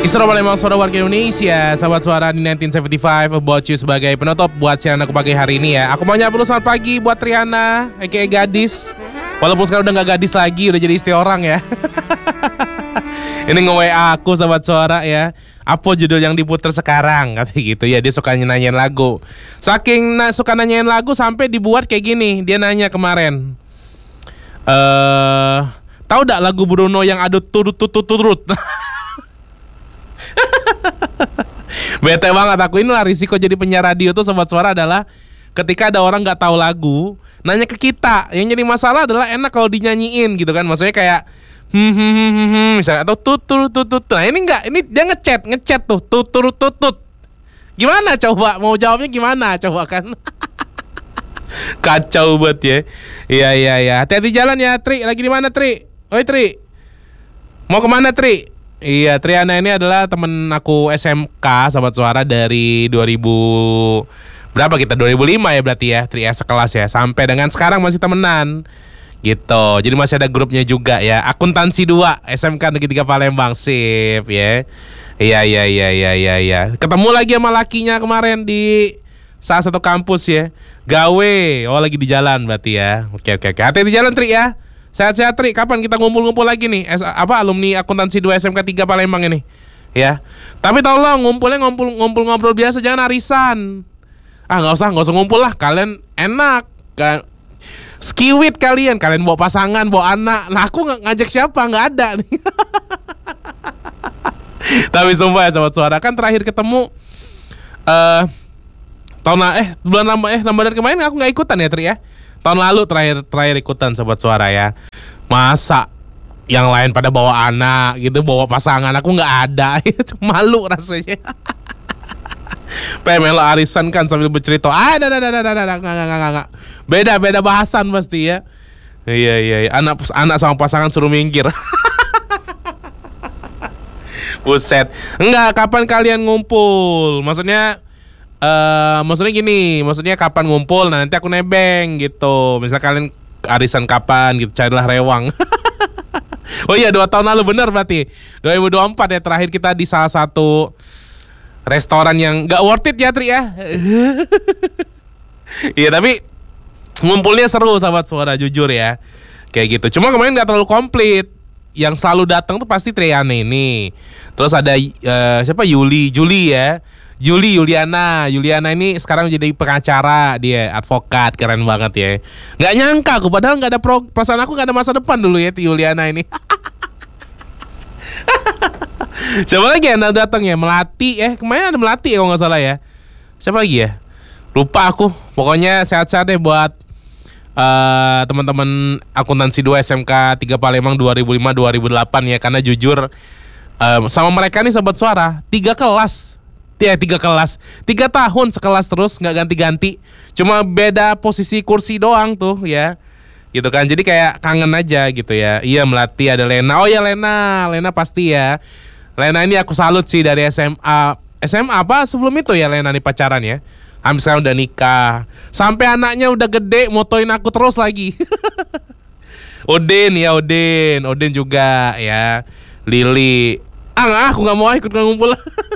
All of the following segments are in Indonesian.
Isra Palembang, suara warga Indonesia. Sahabat suara di 1975 About You sebagai penutup buat siaran aku pagi hari ini ya. Aku mau nyapa dulu selamat pagi buat Triana, aka gadis. Walaupun sekarang udah gak gadis lagi, udah jadi istri orang ya. Ini nge-WA aku sahabat suara ya. Apa judul yang diputer sekarang? Kata gitu ya, dia suka nanyain lagu. Saking suka nanyain lagu sampai dibuat kayak gini. Dia nanya kemarin, tahu gak lagu Bruno yang ada turut? Bete banget aku. Inilah risiko jadi penyiar radio tuh sobat suara adalah ketika ada orang gak tahu lagu nanya ke kita. Yang jadi masalah adalah enak kalau dinyanyiin gitu kan. Maksudnya kayak misalnya atau tutut. Nah ini enggak, ini dia ngechat tuh tutut. Gimana coba mau jawabnya gimana coba kan? Kacau banget ya. Iya. Hati-hati jalan ya Tri. Lagi di mana Tri? Oi Tri. Mau kemana Tri? Iya, Triana ini adalah temen aku SMK sahabat suara dari 2000 berapa kita? 2005 ya berarti ya, Tri sekelas ya. Sampai dengan sekarang masih temenan. Gitu. Jadi masih ada grupnya juga ya. Akuntansi 2 SMK Negeri 3 Palembang. Sip ya. Iya. Ketemu lagi sama lakinya kemarin di salah satu kampus ya. Gawe. Oh lagi di jalan berarti ya. Oke. Hati-hati di jalan Tri ya. Sehat-sehat Tri, kapan kita ngumpul-ngumpul lagi nih? Alumni akuntansi 2 SMK 3 Palembang ini. Ya. Tapi tolong ngumpulnya ngobrol biasa, jangan arisan. Enggak usah ngumpul lah, kalian enak. Skiwit kalian bawa pasangan, bawa anak. Nah, aku ngajak siapa? Enggak ada nih. Tapi sumpah ya sahabat suara, kan terakhir ketemu bulan Ramadan kemarin aku enggak ikutan ya Tri ya. Tahun lalu terakhir ikutan sobat suara ya. Masa yang lain pada bawa anak gitu, bawa pasangan, aku nggak ada. Malu rasanya. Pengen melo arisan kan sambil bercerita. Nggak. Beda bahasan pasti ya. Iya. Anak sama pasangan suruh minggir. Buset. Enggak, kapan kalian ngumpul? Maksudnya gini, kapan ngumpul? Nah, nanti aku nebeng gitu. Misal kalian arisan kapan gitu, carilah rewang. Oh iya 2 tahun lalu bener berarti 2024 ya terakhir kita di salah satu restoran yang gak worth it ya Tri ya. Iya tapi ngumpulnya seru sahabat suara jujur ya. Kayak gitu. Cuma kemarin gak terlalu komplit. Yang selalu datang tuh pasti Triana ini. Terus ada siapa Juli ya. Juliana ini sekarang jadi pengacara, dia advokat, keren banget ya. Nggak nyangka aku, padahal nggak ada perasaan aku nggak ada masa depan dulu ya Juliana ini. Siapa lagi yang datang ya? Melati kemarin ada Melati ya kalau nggak salah ya. Siapa lagi ya? Lupa aku. Pokoknya sehat-sehat deh buat teman-teman akuntansi 2 SMK 3 Palembang 2005-2008 ya. Karena jujur sama mereka nih sobat suara 3 tahun sekelas terus nggak ganti-ganti, cuma beda posisi kursi doang tuh ya, gitu kan. Jadi kayak kangen aja gitu ya. Iya Melati, ada Lena. Oh ya Lena pasti ya. Lena ini aku salut sih dari SMA apa sebelum itu ya Lena nih pacaran ya. Hampir sekarang udah nikah, sampai anaknya udah gede motoin aku terus lagi. Odin juga ya. Lili. Aku nggak mau ikut ngumpul.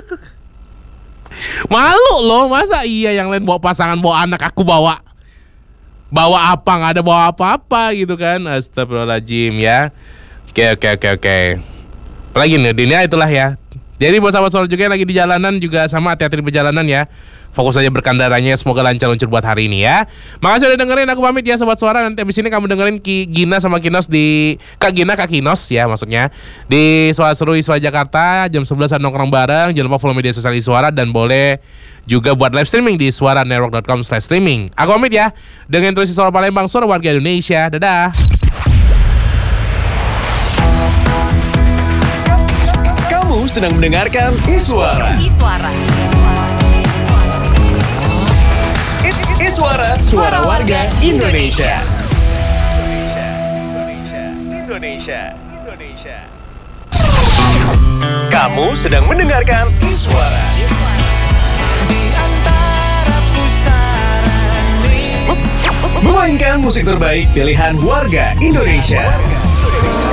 Malu loh, masa iya yang lain bawa pasangan, bawa anak, aku bawa apa, nggak ada bawa apa-apa gitu kan. Astagfirullahaladzim ya. Oke. Apalagi nih dunia itulah ya. Jadi buat sahabat suara juga yang lagi di jalanan juga sama, hati-hati di perjalanan ya. Fokus aja berkendaranya, semoga lancar luncur buat hari ini ya. Makasih udah dengerin, aku pamit ya sobat suara. Nanti abis ini kamu dengerin Gina sama Kinos di Kak Kinos ya maksudnya di Suara Seru Iswa Jakarta jam 11 nongkrong bareng. Jangan lupa follow media sosial Iswara dan boleh juga buat live streaming di suaranetwork.com/streaming. Aku pamit ya. Dengan terus Suara Palembang, suara warga Indonesia. Dadah. Kamu sedang mendengarkan Iswara. Iswara, suara warga Indonesia. Kamu sedang mendengarkan Iswara. Memainkan musik terbaik pilihan warga Indonesia.